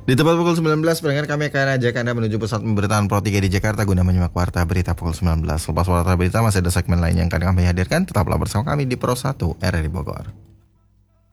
Di tepat pukul 19, pendengar kami akan ajak Anda menuju pusat pemberitaan Pro 3 di Jakarta guna menyimak warta berita pukul 19. Lepas warta berita masih ada segmen lain yang akan kami hadirkan. Tetaplah bersama kami di Pro 1 RRI Bogor.